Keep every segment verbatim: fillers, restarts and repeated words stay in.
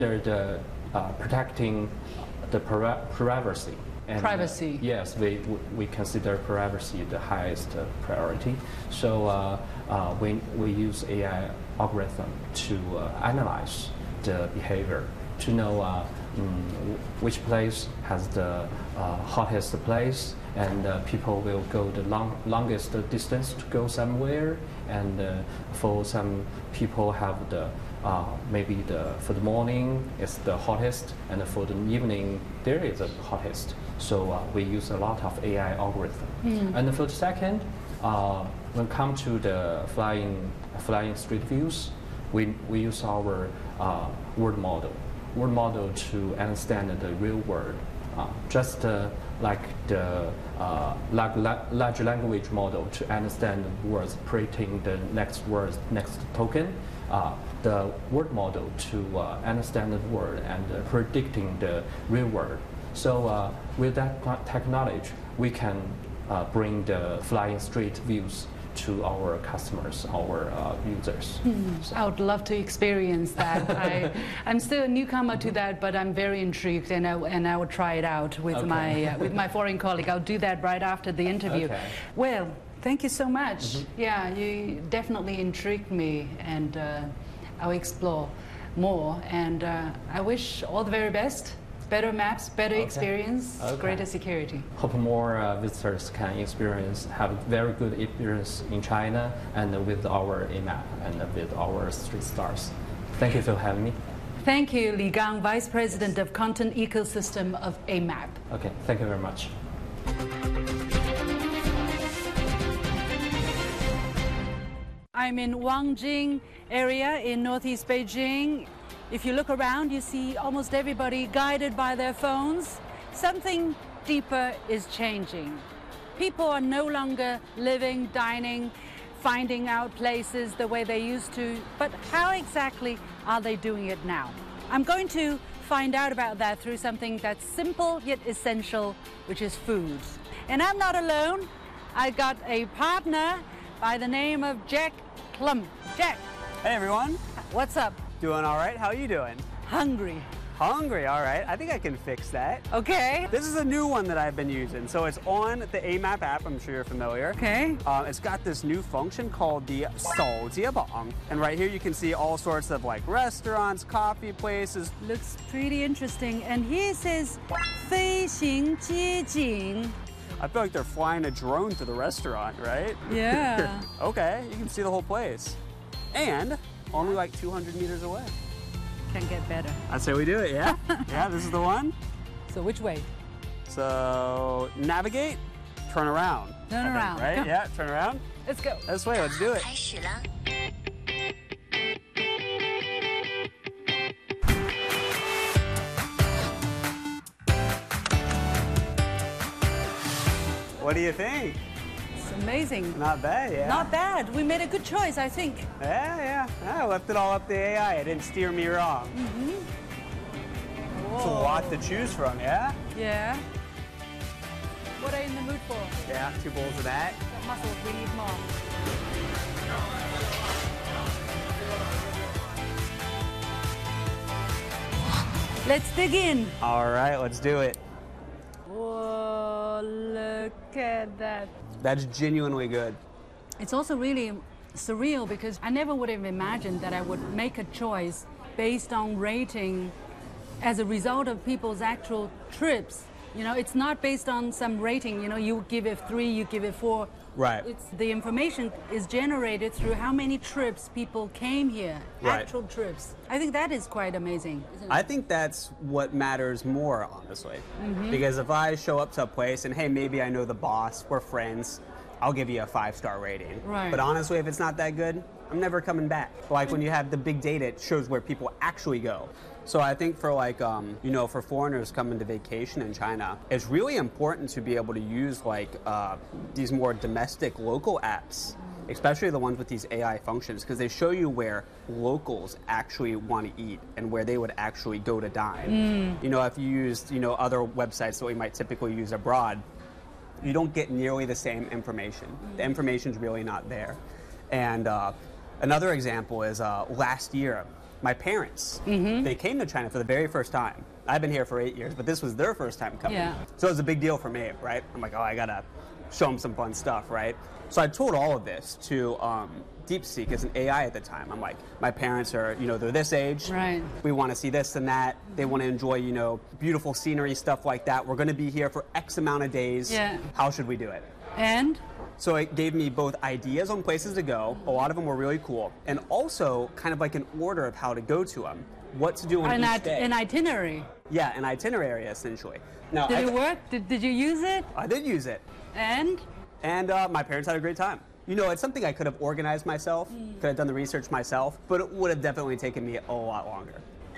They're the uh, protecting the privacy. And, privacy. Uh, yes, we, we consider privacy the highest uh, priority. So uh, uh, we, we use A I algorithm to uh, analyze the behavior to know uh, mm, which place has the uh, hottest place, and uh, people will go the long, longest distance to go somewhere, and uh, for some people have the uh, maybe the for the morning is the hottest, and for the evening there is the hottest. So uh, we use a lot of A I algorithm. Mm. And for the second, uh, when it comes to the flying flying street views, we we use our uh, word model. Word model to understand the real world, uh, just uh, like the uh, large language model to understand words, predicting the next word, next token. Uh, the word model to uh, understand the word and uh, predicting the real world. So uh, with that technology, we can uh, bring the flying street views to our customers, our uh, users. Hmm. So. I would love to experience that. I, I'm still a newcomer to that, but I'm very intrigued, and I, and I will try it out with okay. my uh, with my foreign colleague. I'll do that right after the interview. Okay. Well, thank you so much. Mm-hmm. Yeah, you definitely intrigued me, and uh, I'll explore more. And uh, I wish all the very best. Better maps, better okay. experience, okay. greater security. Hope more uh, visitors can experience, have very good experience in China and uh, with our A map and uh, with our street stars. Thank you for having me. Thank you, Li Gang, Vice President of Content Ecosystem of A map. Okay, thank you very much. I'm in Wangjing area in northeast Beijing. If you look around, you see almost everybody guided by their phones. Something deeper is changing. People are no longer living, dining, finding out places the way they used to. But how exactly are they doing it now? I'm going to find out about that through something that's simple yet essential, which is food. And I'm not alone. I got a partner by the name of Jack Plum. Jack. Hey everyone. What's up? Doing all right. How are you doing? Hungry. Hungry, all right. I think I can fix that. Okay. This is a new one that I've been using. So it's on the A map app. I'm sure you're familiar. Okay. Uh, it's got this new function called the 手机榜. And right here you can see all sorts of like restaurants, coffee places. Looks pretty interesting. And here it says 飞行街景. I feel like they're flying a drone to the restaurant, right? Yeah. Okay, you can see the whole place. And only like two hundred meters away. Can get better. I'd say we do it, yeah? Yeah, this is the one. So which way? So navigate, turn around. Turn think, around. right? Go. Yeah, turn around. Let's go. This way, let's do it. What do you think? It's amazing. Not bad, yeah. Not bad. We made a good choice, I think. Yeah, yeah. I left it all up to A I. It didn't steer me wrong. Mm-hmm. It's a lot to choose from, yeah? Yeah. What are you in the mood for? Yeah, two bowls of that. That muscles, we need more. Let's dig in. All right, let's do it. Whoa, look at that. That's genuinely good. It's also really surreal because I never would have imagined that I would make a choice based on rating as a result of people's actual trips. You know, it's not based on some rating, you know, you give it three, you give it four. Right. It's the information is generated through how many trips people came here, right. Actual trips. I think that is quite amazing, isn't it? I think that's what matters more, honestly. Mm-hmm. Because if I show up to a place and, hey, maybe I know the boss, we're friends, I'll give you a five-star rating. Right. But honestly, if it's not that good, I'm never coming back. Like when you have the big data, it shows where people actually go. So I think for like, um, you know, for foreigners coming to vacation in China, it's really important to be able to use like uh, these more domestic local apps, especially the ones with these A I functions, because they show you where locals actually want to eat and where they would actually go to dine. Mm. You know, if you used, you know, other websites that we might typically use abroad, you don't get nearly the same information. Mm. The information's really not there. And uh, another example is uh, last year, my parents, Mm-hmm. they came to China for the very first time. I've been here for eight years, but this was their first time coming. Yeah. So it was a big deal for me, right? I'm like, oh, I gotta show them some fun stuff, right? So I told all of this to um, DeepSeek as an A I at the time. I'm like, my parents are, you know, they're this age. Right. We want to see this and that. They want to enjoy, you know, beautiful scenery, stuff like that. We're going to be here for X amount of days. Yeah. How should we do it? And? So it gave me both ideas on places to go. A lot of them were really cool. And also kind of like an order of how to go to them. What to do on An, each it- day. an itinerary. Yeah, an itinerary, essentially. Now, Did I, it work? Did, did you use it? I did use it. And? And uh, my parents had a great time. You know, it's something I could have organized myself, Mm. could have done the research myself, but it would have definitely taken me a lot longer.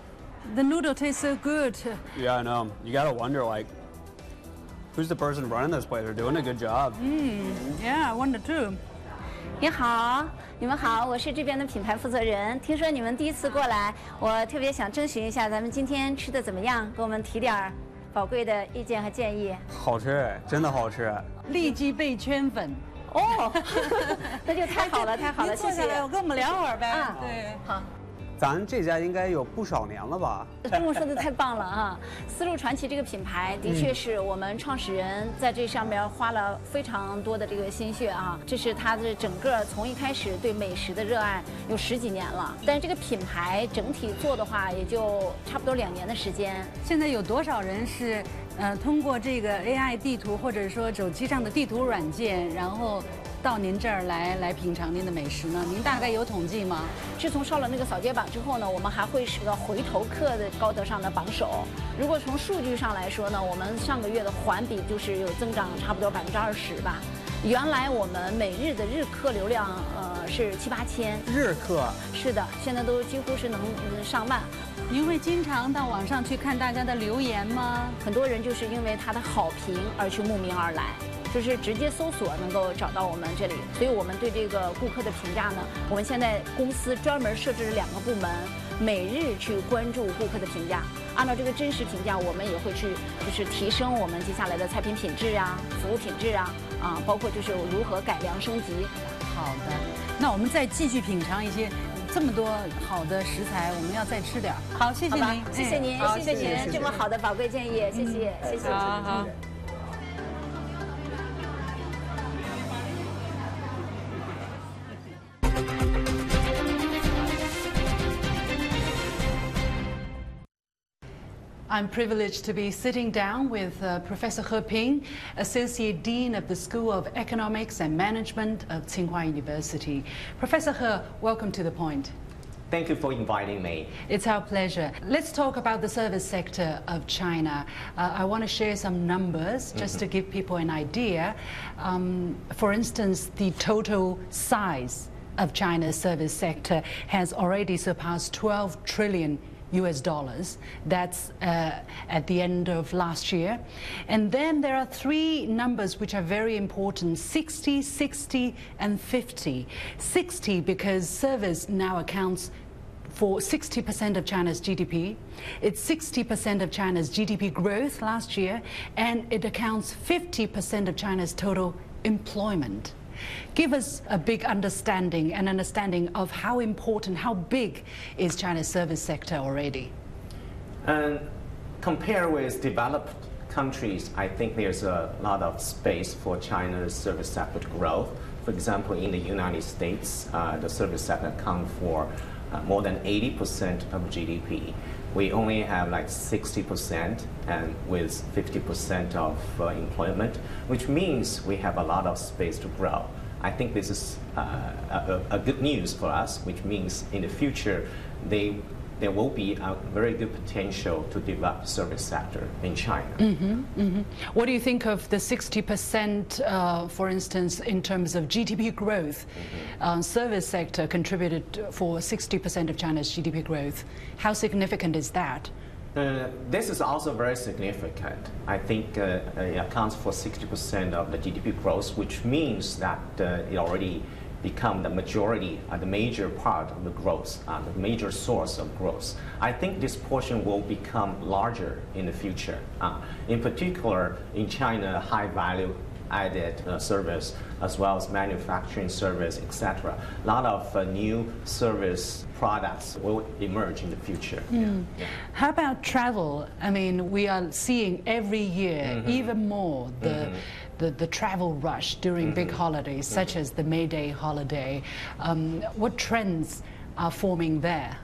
The noodle tastes so good. Yeah, I know. You gotta wonder, like, who's the person running this place? They're doing a good job. Yeah, I wonder too. 你好，你们好，我是这边的品牌负责人。听说你们第一次过来，我特别想征询一下咱们今天吃的怎么样，给我们提点儿宝贵的意见和建议。 好吃，真的好吃。 立即被圈粉。 哦，那就太好了，太好了，谢谢。 您坐下来，我跟我们聊会儿呗。 啊对。 好。 咱这家应该有不少年了吧？ 中文说的太棒了啊！丝路传奇这个品牌的确是我们创始人在这上面花了非常多的这个心血啊，这是他的整个从一开始对美食的热爱有十几年了，但是这个品牌整体做的话也就差不多两年的时间。 现在有多少人是呃通过这个 A I 地图或者说手机上的地图软件，然后到您这儿来来品尝您的美食呢？您大概有统计吗？ 自从上了那个扫街榜之后呢，我们还会是个回头客的高德上的榜首。如果从数据上来说呢，我们上个月的环比就是有增长差不多百分之二十吧。原来我们每日的日客流量呃是七八千， 日客是的，现在都几乎是能呃上万。 您会经常到网上去看大家的留言吗？ 很多人就是因为他的好评而去慕名而来。就是直接搜索能够找到我们这里，所以我们对这个顾客的评价呢，我们现在公司专门设置了两个部门，每日去关注顾客的评价，按照这个真实评价，我们也会去就是提升我们接下来的菜品品质啊、服务品质啊，啊，包括就是如何改良升级。 好的，那我们再继续品尝一些这么多好的食材，我们要再吃点儿。好，谢谢好吧您， 谢谢您， 好谢谢您这么好的宝贵建议，谢谢，谢谢。 好好。I'm privileged to be sitting down with uh, Professor He Ping, Associate Dean of the School of Economics and Management of Tsinghua University. Professor He, welcome to The Point. Thank you for inviting me. It's our pleasure. Let's talk about the service sector of China. Uh, I want to share some numbers just mm-hmm. to give people an idea. Um, for instance, the total size of China's service sector has already surpassed twelve trillion U S dollars. That's uh, at the end of last year. And then there are three numbers which are very important: sixty, sixty, and fifty. sixty because service now accounts for sixty percent of China's G D P. It's sixty percent of China's G D P growth last year, and it accounts fifty percent of China's total employment. Give us a big understanding, an understanding of how important, how big is China's service sector already? And compared with developed countries, I think there's a lot of space for China's service sector to grow. For example, in the United States, uh, the service sector accounts for uh, more than eighty percent of G D P. We only have like sixty percent and with fifty percent of uh, employment, which means we have a lot of space to grow. I think this is uh, a, a good news for us, which means in the future they, there will be a very good potential to develop service sector in China. Mm-hmm, mm-hmm. What do you think of the sixty percent, uh, for instance, in terms of G D P growth? Mm-hmm. uh, service sector contributed for sixty percent of China's G D P growth. How significant is that? Uh, this is also very significant. I think uh, it accounts for sixty percent of the G D P growth, which means that uh, it already become the majority, uh, the major part of the growth, uh, the major source of growth. I think this portion will become larger in the future. Uh, in particular, in China, high value added uh, service, as well as manufacturing service, et cetera. A lot of uh, new service products will emerge in the future. Mm. Yeah. Yeah. How about travel? I mean, we are seeing every year mm-hmm. even more the, mm-hmm. the, the travel rush during mm-hmm. big holidays, mm-hmm. such as the May Day holiday. Um, what trends are forming there?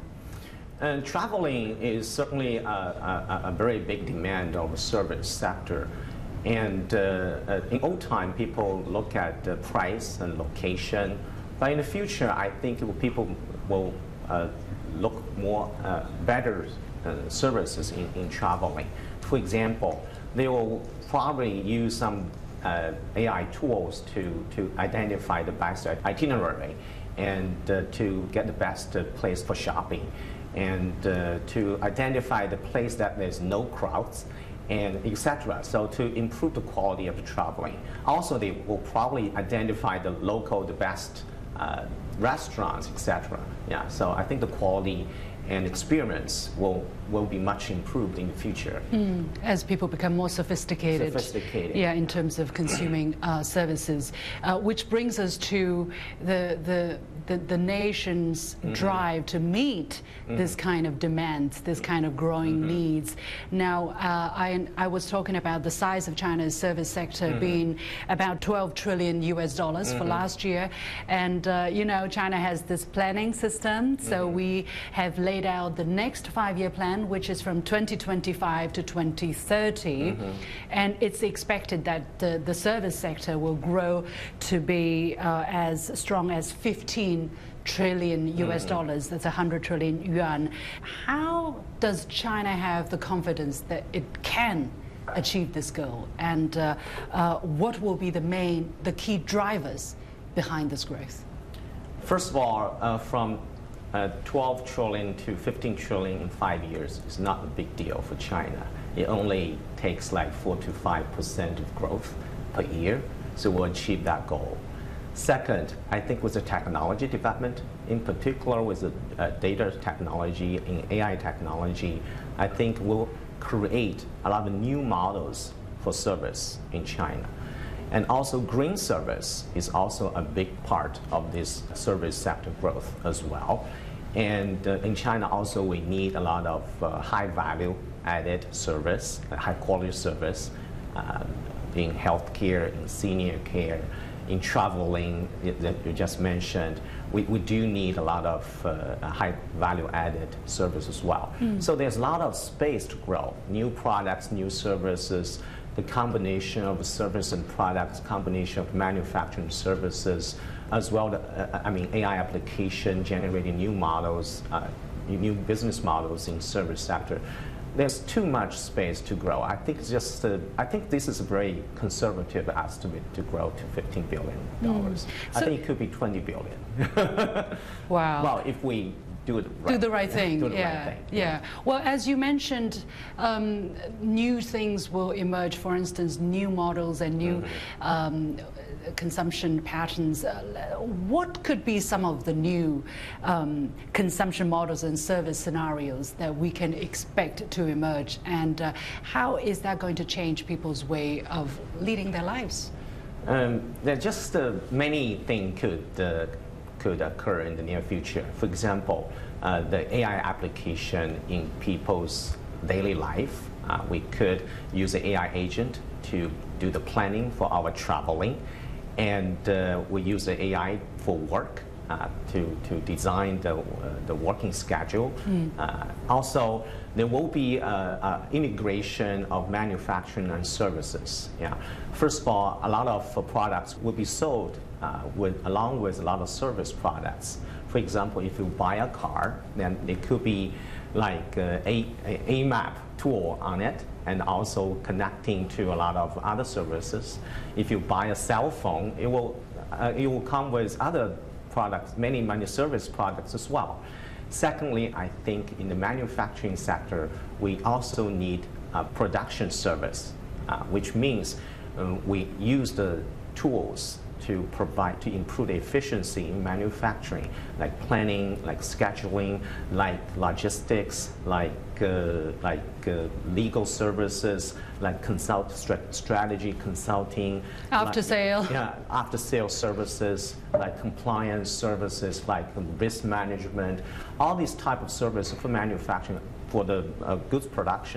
And traveling is certainly a, a, a very big demand of the service sector. And uh, uh, in old time, people look at the price and location. But in the future, I think it will, people will uh, look more uh, better uh, services in, in traveling. For example, they will probably use some uh, A I tools to, to identify the best itinerary and uh, to get the best uh, place for shopping, and uh, to identify the place that there's no crowds, and et cetera. So to improve the quality of the traveling. Also, they will probably identify the local, the best uh, restaurants, et cetera. Yeah. So I think the quality and experience will will be much improved in the future. Mm, as people become more sophisticated. Sophisticated. Yeah, in terms of consuming uh, services, uh, which brings us to the the the, the nation's mm-hmm. drive to meet mm-hmm. this kind of demands, this kind of growing mm-hmm. needs. Now, uh, I I was talking about the size of China's service sector mm-hmm. being about twelve trillion U S dollars mm-hmm. for last year, and uh, you know, China has this planning system, so mm-hmm. we have laid out the next five-year plan, which is from twenty twenty-five to twenty thirty, mm-hmm. and it's expected that the, the service sector will grow to be uh, as strong as fifteen trillion U S dollars. That's one hundred trillion yuan. How does China have the confidence that it can achieve this goal, and uh, uh, what will be the main, the key drivers behind this growth? First of all, uh, from Uh, twelve trillion to fifteen trillion in five years is not a big deal for China. It only takes like four to five percent of growth per year, so we'll achieve that goal. Second, I think with the technology development, in particular with the uh, data technology and A I technology, I think we'll create a lot of new models for service in China. And also green service is also a big part of this service sector growth as well. And uh, in China also we need a lot of uh, high value added service, uh, high quality service, uh, in healthcare, in senior care, in traveling that you just mentioned. We, we do need a lot of uh, high value added service as well. Mm. So there's a lot of space to grow, new products, new services, the combination of service and products, combination of manufacturing services, as well the, uh, I mean, A I application generating new models, uh, new business models in service sector. There's too much space to grow. I think it's just, uh, I think this is a very conservative estimate to grow to fifteen billion dollars. Mm. So I think it could be twenty billion. Wow. Well, if we do it right. Do the right thing. Do the yeah. right thing. Yeah. Yeah. Well, as you mentioned, um, new things will emerge. For instance, new models and new mm-hmm. um, consumption patterns. Uh, what could be some of the new um, consumption models and service scenarios that we can expect to emerge? And uh, how is that going to change people's way of leading their lives? Um, there are just uh, many things could. Uh, could occur in the near future. For example, uh, the A I application in people's daily life. Uh, we could use the A I agent to do the planning for our traveling, and uh, we use the A I for work uh, to, to design the, uh, the working schedule. Mm. Uh, also, there will be uh, uh, integration of manufacturing and services. Yeah. First of all, a lot of uh, products will be sold uh, with, along with a lot of service products. For example, if you buy a car, then it could be like uh, a, a, a map tool on it, and also connecting to a lot of other services. If you buy a cell phone, it will, uh, it will come with other products, many, many service products as well. Secondly, I think in the manufacturing sector, we also need a production service, uh, which means uh, we use the tools to provide, to improve the efficiency in manufacturing, like planning, like scheduling, like logistics, like uh, like uh, legal services, like consult stra strategy consulting, After like, sale. yeah, after sale services, like compliance services, like risk management, all these type of services for manufacturing, for the uh, goods production.